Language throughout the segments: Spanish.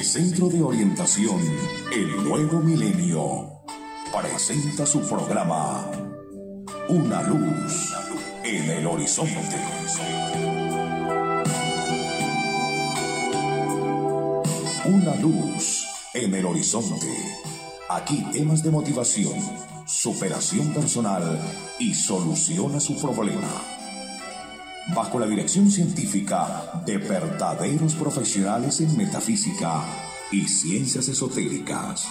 El Centro de Orientación El Nuevo Milenio presenta su programa Una Luz en el Horizonte. Una luz en el horizonte. Aquí temas de motivación, superación personal y solución a su problema. Bajo la dirección científica de verdaderos profesionales en metafísica y ciencias esotéricas.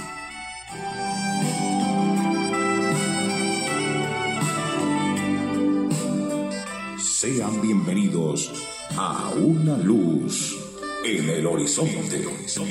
Sean bienvenidos a Una Luz en el Horizonte.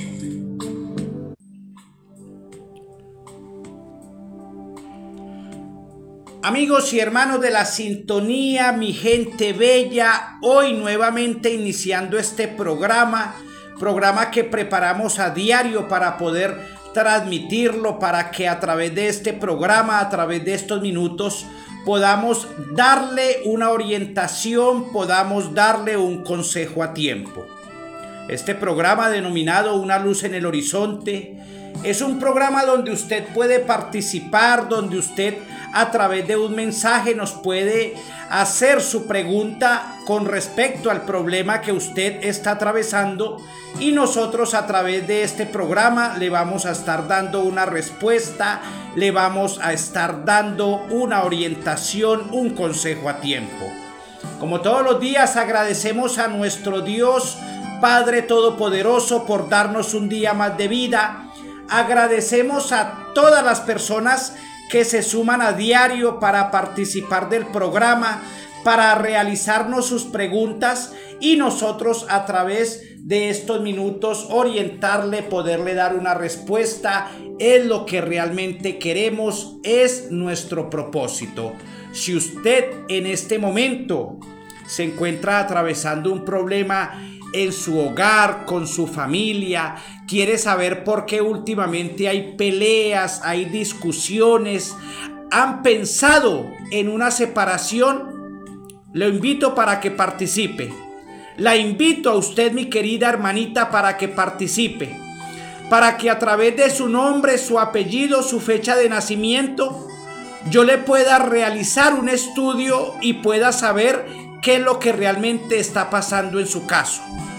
Amigos y hermanos de la sintonía, mi gente bella, hoy nuevamente iniciando este programa que preparamos a diario para poder transmitirlo, para que a través de este programa, a través de estos minutos, podamos darle una orientación, podamos darle un consejo a tiempo. Este programa denominado Una Luz en el Horizonte es un programa donde usted puede participar, donde usted a través de un mensaje nos puede hacer su pregunta con respecto al problema que usted está atravesando, y nosotros a través de este programa le vamos a estar dando una respuesta, le vamos a estar dando una orientación, un consejo a tiempo. Como todos los días, agradecemos a nuestro Dios Padre Todopoderoso por darnos un día más de vida. Agradecemos a todas las personas que se suman a diario para participar del programa, para realizarnos sus preguntas y nosotros a través de estos minutos orientarle, poderle dar una respuesta. Es lo que realmente queremos, es nuestro propósito. Si usted en este momento se encuentra atravesando un problema en su hogar, con su familia, quiere saber por qué últimamente hay peleas, hay discusiones, han pensado en una separación, lo invito para que participe. La invito a usted, mi querida hermanita, para que participe, para que a través de su nombre, su apellido, su fecha de nacimiento, yo le pueda realizar un estudio y pueda saber qué es lo que realmente está pasando en su caso.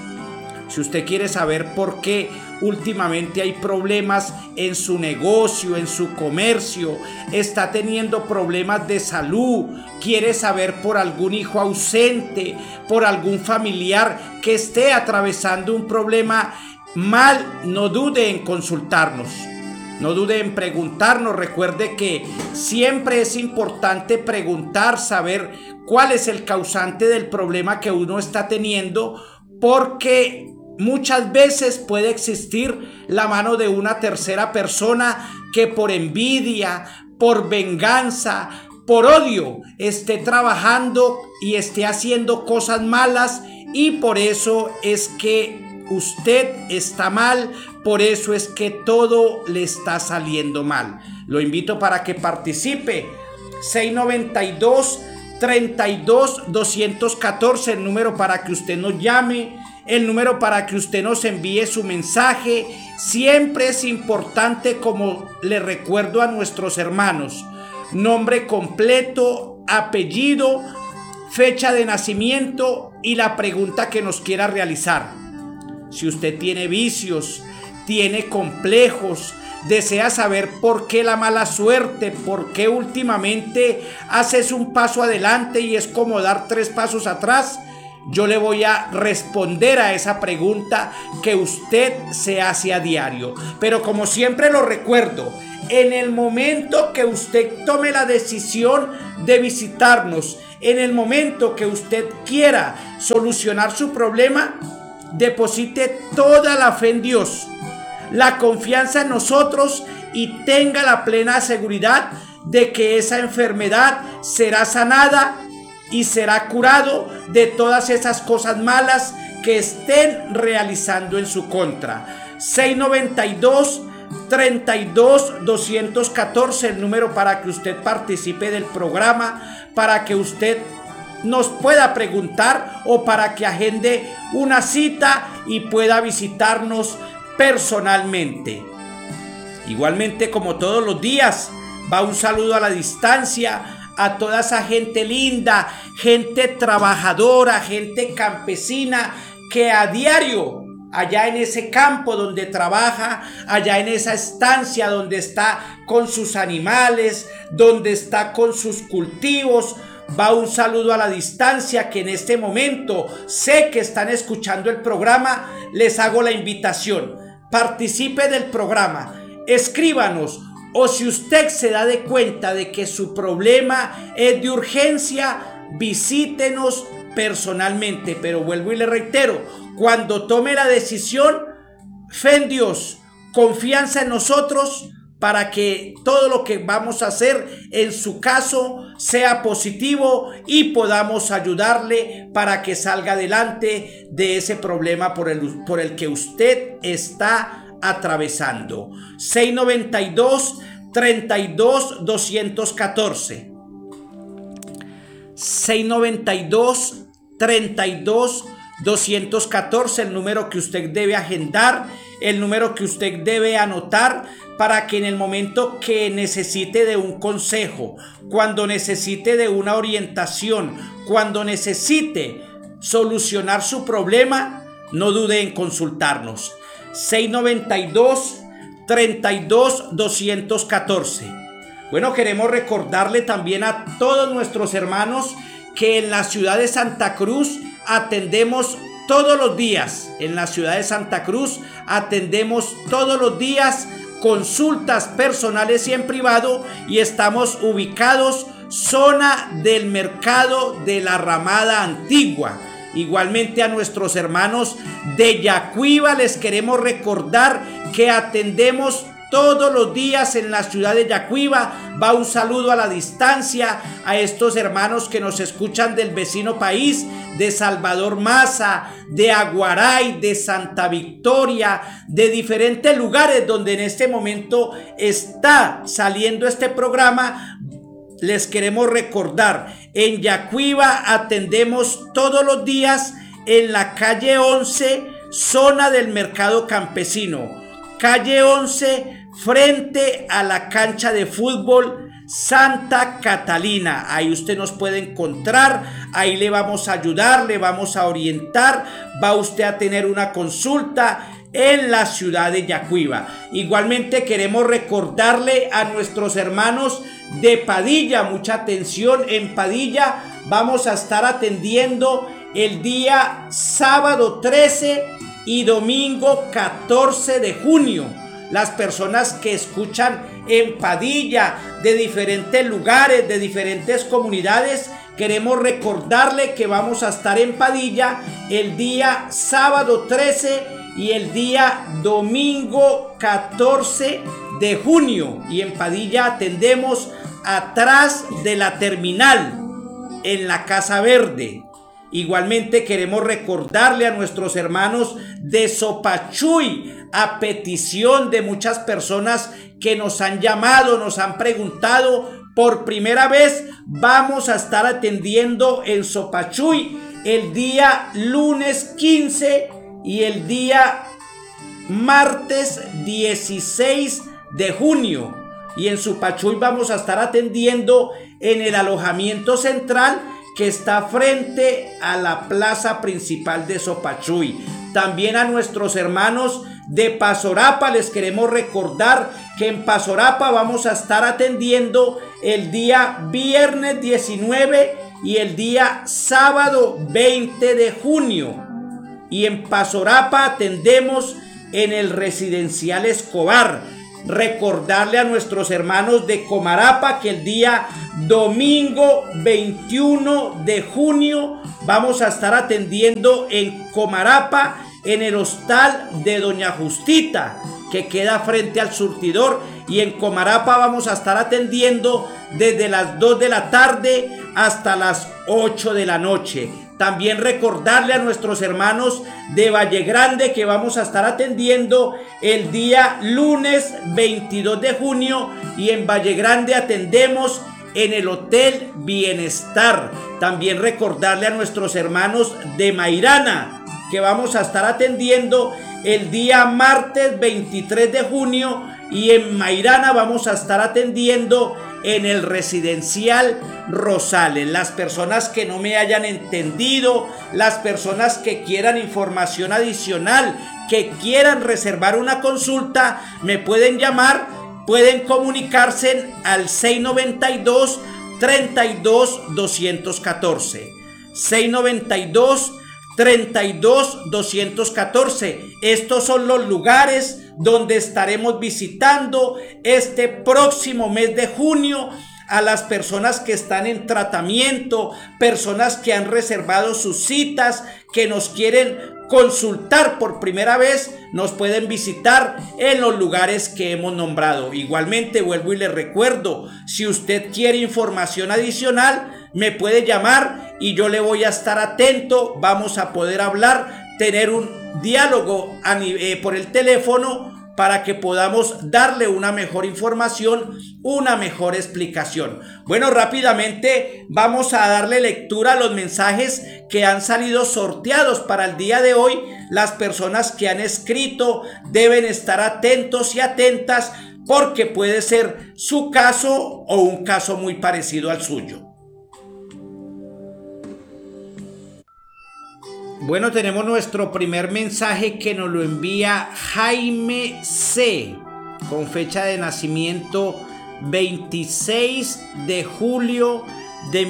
Si usted quiere saber por qué últimamente hay problemas en su negocio, en su comercio, está teniendo problemas de salud, quiere saber por algún hijo ausente, por algún familiar que esté atravesando un problema mal, no dude en consultarnos. No dude en preguntarnos. Recuerde que siempre es importante preguntar, saber cuál es el causante del problema que uno está teniendo, porque muchas veces puede existir la mano de una tercera persona que por envidia, por venganza, por odio esté trabajando y esté haciendo cosas malas, y por eso es que usted está mal, por eso es que todo le está saliendo mal. Lo invito para que participe. 692-32-214, el número para que usted nos llame, el número para que usted nos envíe su mensaje. Siempre es importante, como le recuerdo a nuestros hermanos, nombre completo, apellido, fecha de nacimiento y la pregunta que nos quiera realizar. Si usted tiene vicios, tiene complejos, desea saber por qué la mala suerte, por qué últimamente haces un paso adelante y es como dar 3 pasos atrás, yo le voy a responder a esa pregunta que usted se hace a diario. Pero como siempre lo recuerdo, en el momento que usted tome la decisión de visitarnos, en el momento que usted quiera solucionar su problema, deposite toda la fe en Dios, la confianza en nosotros, y tenga la plena seguridad de que esa enfermedad será sanada y será curado de todas esas cosas malas que estén realizando en su contra. 692-32-214, el número para que usted participe del programa, para que usted nos pueda preguntar o para que agende una cita y pueda visitarnos personalmente. Igualmente, como todos los días, va un saludo a la distancia a toda esa gente linda, gente trabajadora, gente campesina que a diario, allá en ese campo donde trabaja, allá en esa estancia donde está con sus animales, donde está con sus cultivos, va un saludo a la distancia que en este momento sé que están escuchando el programa. Les hago la invitación, participe del programa, escríbanos, o si usted se da de cuenta de que su problema es de urgencia, visítenos personalmente. Pero vuelvo y le reitero, cuando tome la decisión, fe en Dios, confianza en nosotros, para que todo lo que vamos a hacer en su caso sea positivo y podamos ayudarle para que salga adelante de ese problema por el que usted está atravesando. 692-32-214. 692-32-214, el número que usted debe agendar, el número que usted debe anotar para que en el momento que necesite de un consejo, cuando necesite de una orientación, cuando necesite solucionar su problema, no dude en consultarnos. 692-32-214. Bueno, queremos recordarle también a todos nuestros hermanos que en la ciudad de Santa Cruz atendemos todos los días. En la ciudad de Santa Cruz atendemos todos los días consultas personales y en privado, y estamos ubicados zona del mercado de la Ramada Antigua. Igualmente a nuestros hermanos de Yacuiba les queremos recordar que atendemos todos los días en la ciudad de Yacuiba. Va un saludo a la distancia a estos hermanos que nos escuchan del vecino país, de Salvador Maza, de Aguaray, de Santa Victoria, de diferentes lugares donde en este momento está saliendo este programa. Les queremos recordar, en Yacuiba atendemos todos los días en la calle 11, zona del mercado campesino. Calle 11, frente a la cancha de fútbol Santa Catalina. Ahí usted nos puede encontrar, ahí le vamos a ayudar, le vamos a orientar, va usted a tener una consulta en la ciudad de Yacuiba. Igualmente queremos recordarle a nuestros hermanos de Padilla, mucha atención, en Padilla vamos a estar atendiendo el día sábado 13 y domingo 14 de junio. Las personas que escuchan en Padilla, de diferentes lugares, de diferentes comunidades, queremos recordarle que vamos a estar en Padilla el día sábado 13 y el día domingo 14 de junio. Y en Padilla atendemos atrás de la terminal, en la Casa Verde. Igualmente queremos recordarle a nuestros hermanos de Sopachuy, a petición de muchas personas que nos han llamado, nos han preguntado, por primera vez vamos a estar atendiendo en Sopachuy el día lunes 15 y el día martes 16 de junio. Y en Sopachuy vamos a estar atendiendo en el alojamiento central que está frente a la plaza principal de Sopachuy. También a nuestros hermanos de Pazorapa les queremos recordar que en Pazorapa vamos a estar atendiendo el día viernes 19 y el día sábado 20 de junio. Y en Pazorapa atendemos en el Residencial Escobar. Recordarle a nuestros hermanos de Comarapa que el día domingo 21 de junio vamos a estar atendiendo en Comarapa en el hostal de Doña Justita, que queda frente al surtidor, y en Comarapa vamos a estar atendiendo desde las 2 de la tarde hasta las 8 de la noche. También recordarle a nuestros hermanos de Valle Grande que vamos a estar atendiendo el día lunes 22 de junio y en Valle Grande atendemos en el Hotel Bienestar. También recordarle a nuestros hermanos de Mairana que vamos a estar atendiendo el día martes 23 de junio y en Mairana vamos a estar atendiendo en el residencial Rosales. Las personas que no me hayan entendido, las personas que quieran información adicional, que quieran reservar una consulta, me pueden llamar, pueden comunicarse al 692 32 214 692 32 214. Estos son los lugares donde estaremos visitando este próximo mes de junio a las personas que están en tratamiento, personas que han reservado sus citas, que nos quieren consultar por primera vez, nos pueden visitar en los lugares que hemos nombrado. Igualmente, vuelvo y les recuerdo, si usted quiere información adicional, me puede llamar y yo le voy a estar atento. Vamos a poder hablar, tener un diálogo por el teléfono para que podamos darle una mejor información, una mejor explicación. Bueno, rápidamente vamos a darle lectura a los mensajes que han salido sorteados para el día de hoy. Las personas que han escrito deben estar atentos y atentas porque puede ser su caso o un caso muy parecido al suyo. Bueno, tenemos nuestro primer mensaje que nos lo envía Jaime C. con fecha de nacimiento 26 de julio de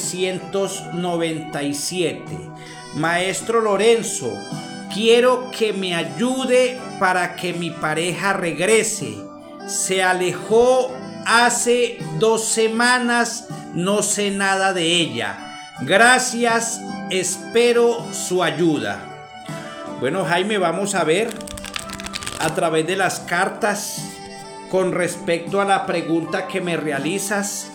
1997. Maestro Lorenzo, quiero que me ayude para que mi pareja regrese. Se alejó hace 2 semanas, no sé nada de ella. Gracias, espero su ayuda. Bueno, Jaime, vamos a ver a través de las cartas con respecto a la pregunta que me realizas.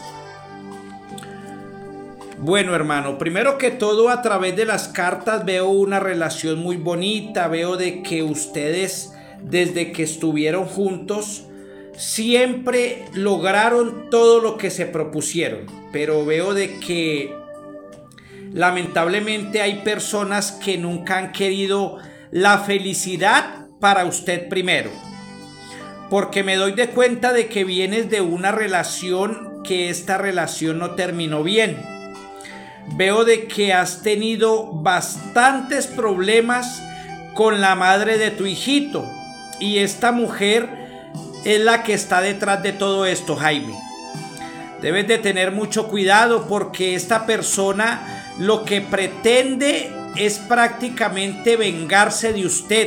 Bueno, hermano, primero que todo, a través de las cartas veo una relación muy bonita. Veo de que ustedes, desde que estuvieron juntos, siempre lograron todo lo que se propusieron. Pero veo de que lamentablemente hay personas que nunca han querido la felicidad para usted primero. Porque me doy de cuenta de que vienes de una relación que esta relación no terminó bien. Veo de que has tenido bastantes problemas con la madre de tu hijito. Y esta mujer es la que está detrás de todo esto, Jaime. Debes de tener mucho cuidado porque esta persona lo que pretende es prácticamente vengarse de usted.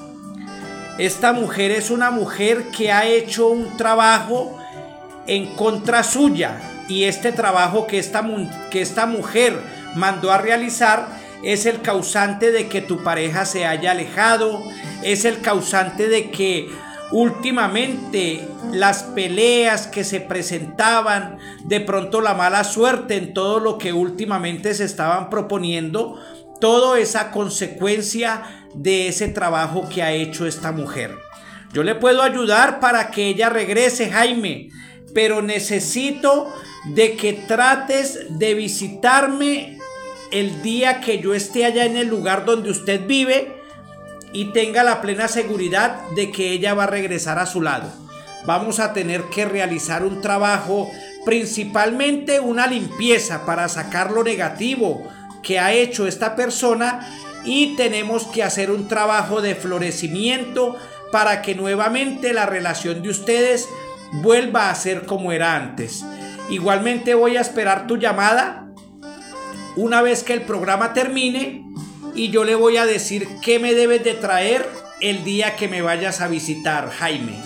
Esta mujer es una mujer que ha hecho un trabajo en contra suya, y este trabajo que esta mujer mandó a realizar es el causante de que tu pareja se haya alejado, es el causante de que últimamente las peleas que se presentaban, de pronto la mala suerte en todo lo que últimamente se estaban proponiendo, todo es a consecuencia de ese trabajo que ha hecho esta mujer. Yo le puedo ayudar para que ella regrese, Jaime, pero necesito de que trates de visitarme el día que yo esté allá en el lugar donde usted vive y tenga la plena seguridad de que ella va a regresar a su lado. Vamos a tener que realizar un trabajo, principalmente una limpieza para sacar lo negativo que ha hecho esta persona, y tenemos que hacer un trabajo de florecimiento para que nuevamente la relación de ustedes vuelva a ser como era antes. Igualmente voy a esperar tu llamada una vez que el programa termine y yo le voy a decir qué me debes de traer el día que me vayas a visitar, Jaime.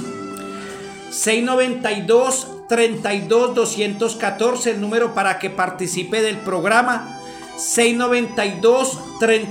692 32 214 el número para que participe del programa. 692 32